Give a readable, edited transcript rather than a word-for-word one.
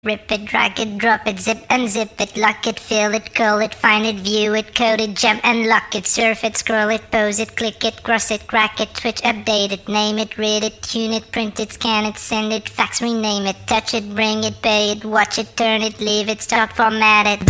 Rip it, drag it, drop it, zip and zip it, lock it, fill it, curl it, find it, view it, code it, jump and lock it, surf it, scroll it, pose it, click it, cross it, crack it, switch, update it, name it, read it, tune it, print it, scan it, send it, fax, rename it, touch it, bring it, pay it, watch it, turn it, leave it, start, format it.